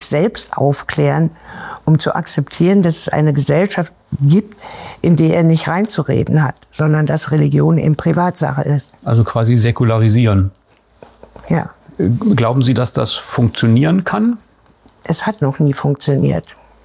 selbst aufklären, um zu akzeptieren, dass es eine Gesellschaft gibt, in der er nicht reinzureden hat, sondern dass Religion eben Privatsache ist. Also quasi säkularisieren. Ja. Glauben Sie, dass das funktionieren kann? Es hat noch nie funktioniert.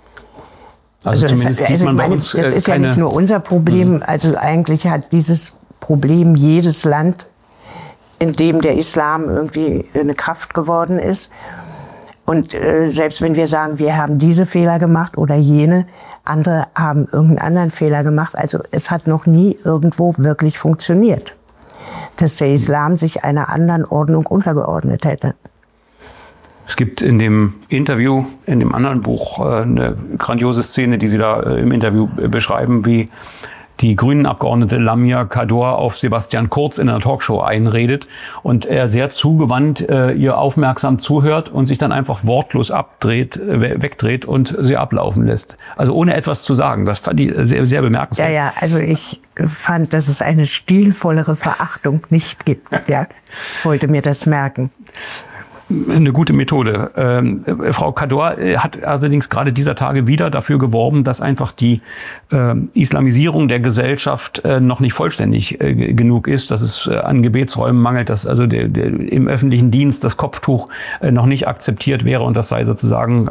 Also zumindest sieht man bei uns das ist ja nicht nur unser Problem. Also eigentlich hat dieses Problem jedes Land, in dem der Islam irgendwie eine Kraft geworden ist. Und selbst wenn wir sagen, wir haben diese Fehler gemacht oder jene, andere haben irgendeinen anderen Fehler gemacht. Also es hat noch nie irgendwo wirklich funktioniert, dass der Islam sich einer anderen Ordnung untergeordnet hätte. Es gibt in dem Interview, in dem anderen Buch, eine grandiose Szene, die Sie da im Interview beschreiben, wie die Grünen-Abgeordnete Lamia Kador auf Sebastian Kurz in einer Talkshow einredet und er sehr zugewandt ihr aufmerksam zuhört und sich dann einfach wortlos wegdreht und sie ablaufen lässt. Also ohne etwas zu sagen. Das fand ich sehr, sehr bemerkenswert. Ja, also ich fand, dass es eine stilvollere Verachtung nicht gibt. Ja, ich wollte mir das merken. Eine gute Methode. Frau Kador hat allerdings gerade dieser Tage wieder dafür geworben, dass einfach die Islamisierung der Gesellschaft noch nicht vollständig genug ist, dass es an Gebetsräumen mangelt, dass also im öffentlichen Dienst das Kopftuch noch nicht akzeptiert wäre und das sei sozusagen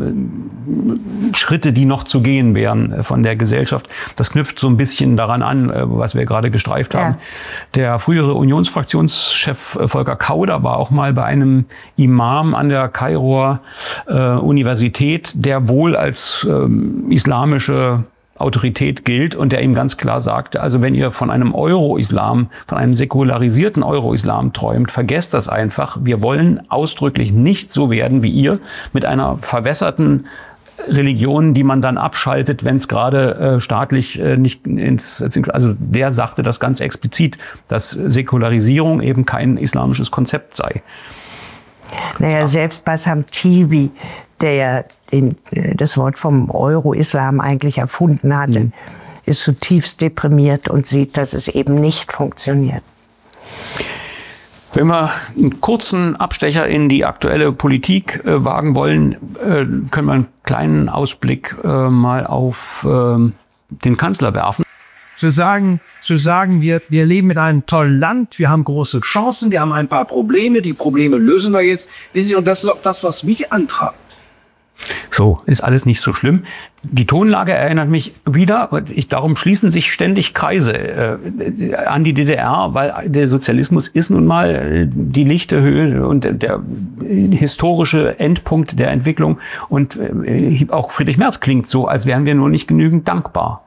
Schritte, die noch zu gehen wären von der Gesellschaft. Das knüpft so ein bisschen daran an, was wir gerade gestreift haben. Der frühere Unionsfraktionschef Volker Kauder war auch mal bei einem Imam an der Kairoer Universität, der wohl als islamische Autorität gilt und der ihm ganz klar sagte, also wenn ihr von einem Euro-Islam, von einem säkularisierten Euro-Islam träumt, vergesst das einfach. Wir wollen ausdrücklich nicht so werden wie ihr mit einer verwässerten Religion, die man dann abschaltet, wenn es gerade staatlich nicht also der sagte das ganz explizit, dass Säkularisierung eben kein islamisches Konzept sei. Naja, selbst Bassam Tibi, der ja das Wort vom Euro-Islam eigentlich erfunden hatte, ist zutiefst deprimiert und sieht, dass es eben nicht funktioniert. Wenn wir einen kurzen Abstecher in die aktuelle Politik wagen wollen, können wir einen kleinen Ausblick mal auf den Kanzler werfen. Zu sagen, wir leben in einem tollen Land, wir haben große Chancen, wir haben ein paar Probleme, die Probleme lösen wir jetzt. Und das ist das, was mich antreibt. So, ist alles nicht so schlimm. Die Tonlage erinnert mich wieder, darum schließen sich ständig Kreise an die DDR, weil der Sozialismus ist nun mal die lichte Höhe und der historische Endpunkt der Entwicklung. Und auch Friedrich Merz klingt so, als wären wir nur nicht genügend dankbar.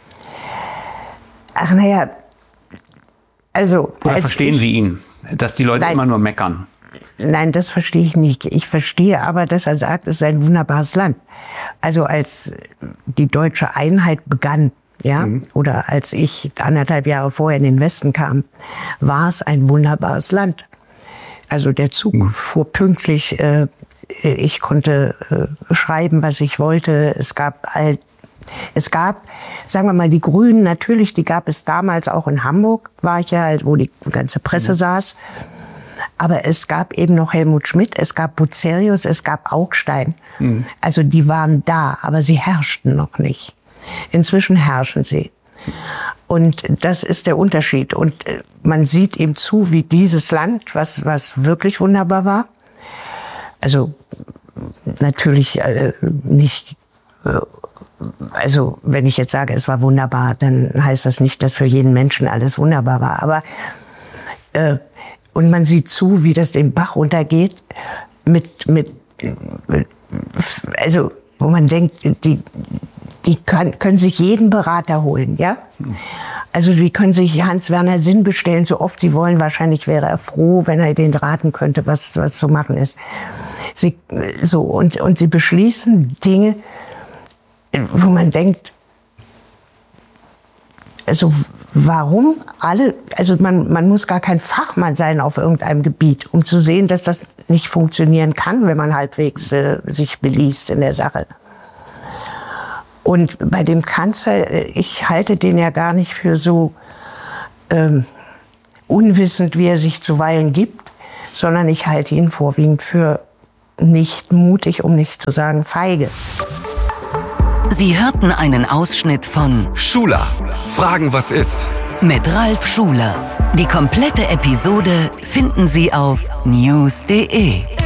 Ach naja, also... Oder verstehen Sie ihn, dass die Leute immer nur meckern? Nein, das verstehe ich nicht. Ich verstehe aber, dass er sagt, es ist ein wunderbares Land. Also als die deutsche Einheit begann, ja, oder als ich 1,5 Jahre vorher in den Westen kam, war es ein wunderbares Land. Also der Zug fuhr pünktlich, ich konnte schreiben, was ich wollte. Es gab, sagen wir mal, die Grünen natürlich, die gab es damals auch in Hamburg, war ich ja, wo die ganze Presse saß. Aber es gab eben noch Helmut Schmidt, es gab Bucerius, es gab Augstein. Also die waren da, aber sie herrschten noch nicht. Inzwischen herrschen sie. Und das ist der Unterschied. Und man sieht eben zu, wie dieses Land, was wirklich wunderbar war, also natürlich nicht... Also wenn ich jetzt sage, es war wunderbar, dann heißt das nicht, dass für jeden Menschen alles wunderbar war. Aber und man sieht zu, wie das den Bach runtergeht, also wo man denkt, die können sich jeden Berater holen, ja. Also die können sich Hans-Werner Sinn bestellen, so oft sie wollen. Wahrscheinlich wäre er froh, wenn er denen raten könnte, was zu machen ist. Und sie beschließen Dinge, wo man denkt, also warum alle, also man muss gar kein Fachmann sein auf irgendeinem Gebiet, um zu sehen, dass das nicht funktionieren kann, wenn man halbwegs sich beliest in der Sache. Und bei dem Kanzler, ich halte den ja gar nicht für so unwissend, wie er sich zuweilen gibt, sondern ich halte ihn vorwiegend für nicht mutig, um nicht zu sagen feige. Sie hörten einen Ausschnitt von Schuler, Fragen, was ist? Mit Ralf Schuler. Die komplette Episode finden Sie auf news.de.